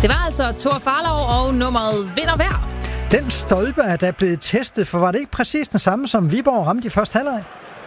Det var altså Thor Farlov og nummeret Vind og Vejr. Den stolpe er da blevet testet, for var det ikke præcis den samme, som Viborg ramte i første halvleg?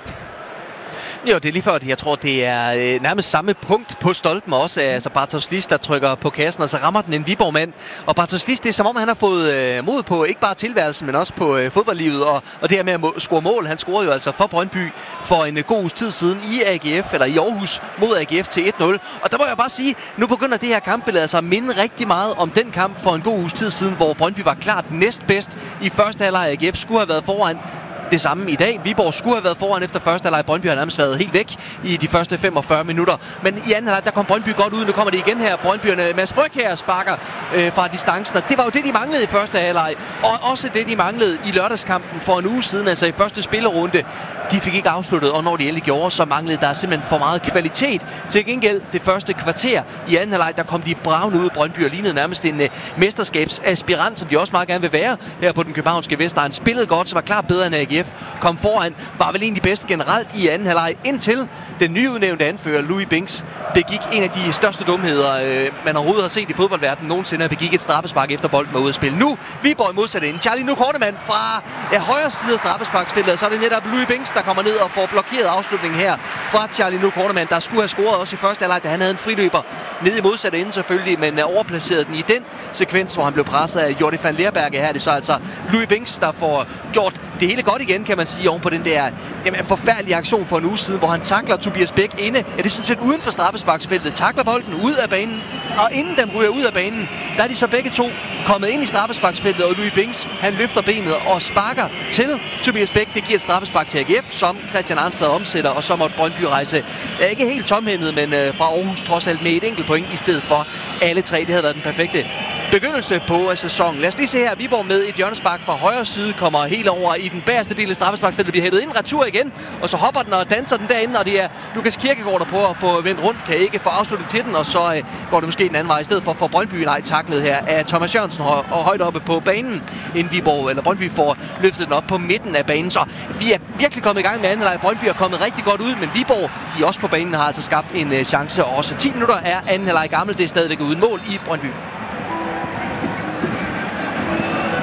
Jo, det er lige før, jeg tror, det er nærmest samme punkt på stolpen også. Altså Bartosz Lis, der trykker på kassen, og så rammer den en Viborg-mand. Og Bartosz Lis, det er som om, han har fået mod på ikke bare tilværelsen, men også på fodboldlivet. Og det her med at score mål. Han scorede jo altså for Brøndby for en god uges tid siden i AGF, eller i Aarhus mod AGF til 1-0. Og der må jeg bare sige, nu begynder det her kampbillede altså at minde rigtig meget om den kamp for en god uges tid siden, hvor Brøndby var klart næstbedst i første halvleg. AGF skulle have været foran. Det samme i dag. Viborg skulle have været foran efter første halvleg. Brøndby har nærmest været helt væk i de første 45 minutter. Men i anden halvleg, der kom Brøndby godt ud. Nu kommer det igen her. Brøndbyerne, Mads Fryg her sparker fra distancen. Og det var jo det, de manglede i første halvleg. Og også det, de manglede i lørdagskampen for en uge siden, altså i første spillerunde. De fik ikke afsluttet, og når de endelig gjorde, så manglede der simpelthen for meget kvalitet. Til gengæld det første kvarter i anden halvleg, der kom de bravende ud. Brøndby og lignede nærmest en mesterskabsaspirant, som de også meget gerne vil være her på den københavnske Vestegn. Spillede godt, så var klart bedre end AGF. Kom foran, var vel egentlig bedst generelt i anden halvleg, indtil den nyudnævnte anfører Louis Binks begik en af de største dumheder, man overhovedet har set i fodboldverdenen nogensinde, begik et straffespark efter bolden var ude at spille. Nu Viborg i modsat ende. Charlie nu Kortemann fra højre side af straffesparksfeltet, så er det netop Louis Binks, der kommer ned og får blokeret afslutningen her fra Charlie nu Kortemann, der skulle have scoret også i første halvleg, da han havde en friløber ned i modsat ende selvfølgelig, men overplaceret den i den sekvens, hvor han blev presset af Jordi van Leerberg. Her er det så altså Louis Binks, der får gjort det hele godt igen, kan man sige, oven på den der forfærdelige aktion for en uge siden, hvor han takler Tobias Bæk inde. Ja, det er sådan set uden for straffesparksfeltet. Takler bolden ud af banen, og inden den ryger ud af banen, der er de så begge to kommet ind i straffesparksfeltet, og Louis Binks, han løfter benet og sparker til Tobias Bæk. Det giver et straffespark til AGF, som Christian Arnstad omsætter, og så måtte Brøndby rejse ikke helt tomhændet, men fra Aarhus trods alt med et enkelt point i stedet for alle tre. Det havde været den perfekte begyndelse på sæsonen. Lad os lige se her. Viborg med et hjørnespark fra højre side kommer helt over i den bagerste del af straffesparksfeltet, bliver hættet ind, retur igen, og så hopper den og danser den derinde, og det er Lukas Kirkegaard, der prøver at få vendt rundt, kan ikke få afsluttet til den, og så går det måske den anden vej i stedet for Brøndby. Nej, taklet her af Thomas Jørgensen og højt oppe på banen, inden Viborg eller Brøndby får løftet den op på midten af banen. Så vi er virkelig kommet i gang med anden halvleg. Brøndby er kommet rigtig godt ud, men Viborg, de er også på banen, har altså skabt en chance også. 10 minutter er anden halvleg gammel, det er stadigvæk uden mål i Brøndby.